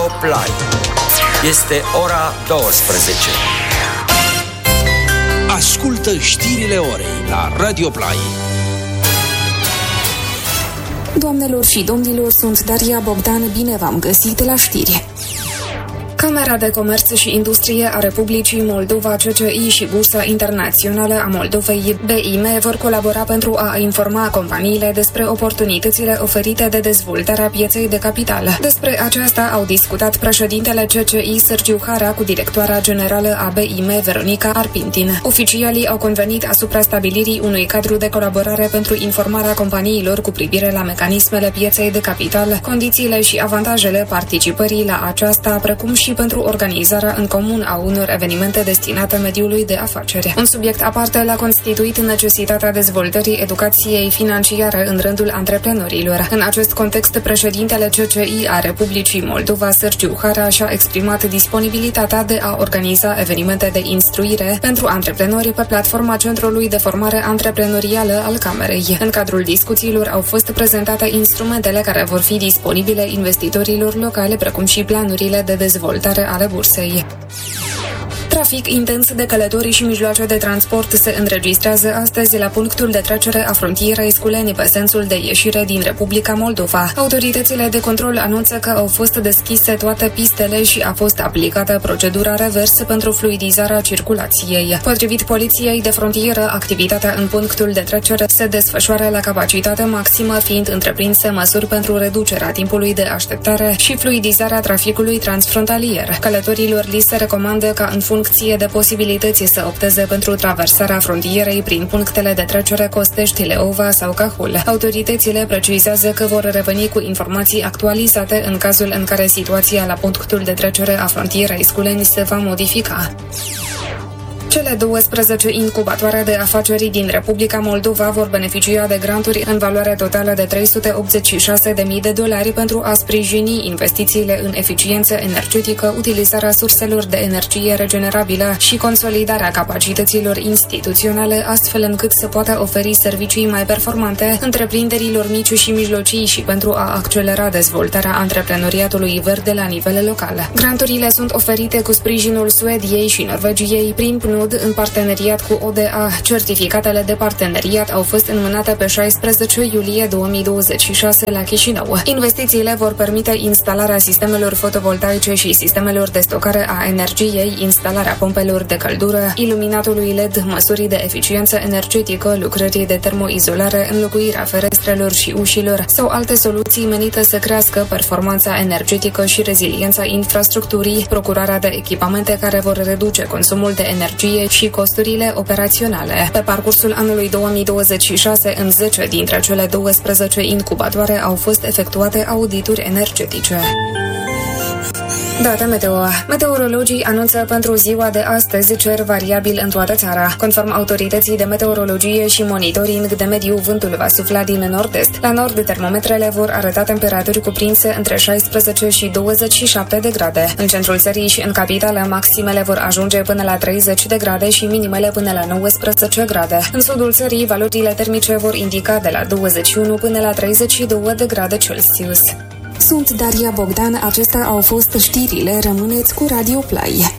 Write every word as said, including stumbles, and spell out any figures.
Play. Este ora douăsprezece. Ascultă știrile orei la Radio Play. Doamnelor și domnilor, sunt Daria Bogdan, bine v-am găsit la știri. Camera de Comerț și Industrie a Republicii Moldova, C C I și Bursa Internațională a Moldovei, B I M, vor colabora pentru a informa companiile despre oportunitățile oferite de dezvoltarea pieței de capital. Despre aceasta au discutat președintele C C I, Sergiu Hara, cu directoarea generală a B I M, Veronica Arpintin. Oficialii au convenit asupra stabilirii unui cadru de colaborare pentru informarea companiilor cu privire la mecanismele pieței de capital, condițiile și avantajele participării la aceasta, precum și pentru organizarea în comun a unor evenimente destinate mediului de afaceri. Un subiect aparte l-a constituit necesitatea dezvoltării educației financiare în rândul antreprenorilor. În acest context, președintele C C I a Republicii Moldova, Sergiu Hara, și-a exprimat disponibilitatea de a organiza evenimente de instruire pentru antreprenori pe platforma Centrului de Formare Antreprenorială al Camerei. În cadrul discuțiilor au fost prezentate instrumentele care vor fi disponibile investitorilor locale, precum și planurile de dezvoltare ale bursei. Trafic intens de călătorii și mijloace de transport se înregistrează astăzi la punctul de trecere a frontierei Sculeni pe sensul de ieșire din Republica Moldova. Autoritățile de control anunță că au fost deschise toate pistele și a fost aplicată procedura revers pentru fluidizarea circulației. Potrivit Poliției de Frontieră, activitatea în punctul de trecere se desfășoară la capacitate maximă, fiind întreprinse măsuri pentru reducerea timpului de așteptare și fluidizarea traficului transfrontalier. Călătorilor li se recomandă ca în funcție de posibilității să opteze pentru traversarea frontierei prin punctele de trecere Costești, Leova sau Cahul. Autoritățile precizează că vor reveni cu informații actualizate în cazul în care situația la punctul de trecere a frontierei Sculeni se va modifica. Cele douăsprezece incubatoare de afaceri din Republica Moldova vor beneficia de granturi în valoare totală de trei sute optzeci și șase de mii de dolari pentru a sprijini investițiile în eficiență energetică, utilizarea surselor de energie regenerabilă și consolidarea capacităților instituționale, astfel încât să poată oferi servicii mai performante întreprinderilor mici și mijlocii și pentru a accelera dezvoltarea antreprenoriatului verde la nivel local. Granturile sunt oferite cu sprijinul Suediei și Norvegiei prin P N U D în parteneriat cu O D A. Certificatele de parteneriat au fost înmânate pe șaisprezece iulie două mii douăzeci și șase la Chișinău. Investițiile vor permite instalarea sistemelor fotovoltaice și sistemelor de stocare a energiei, instalarea pompelor de căldură, iluminatului L E D, măsuri de eficiență energetică, lucrări de termoizolare, înlocuirea ferestrelor și ușilor sau alte soluții menite să crească performanța energetică și reziliența infrastructurii, procurarea de echipamente care vor reduce consumul de energie și costurile operaționale. Pe parcursul anului două mii douăzeci și șase, în zece dintre cele douăsprezece incubatoare au fost efectuate audituri energetice. Data meteo. Meteorologii anunță pentru ziua de astăzi cer variabil în toată țara. Conform autorității de meteorologie și monitoring de mediu, vântul va sufla din nord-est. La nord, termometrele vor arăta temperaturi cuprinse între șaisprezece și douăzeci și șapte de grade. În centrul țării și în capitală, maximele vor ajunge până la treizeci de grade și minimele până la nouăsprezece grade. În sudul țării, valorile termice vor indica de la douăzeci și unu până la treizeci și două de grade Celsius. Sunt Daria Bogdan, acestea au fost știrile, rămâneți cu Radio Play.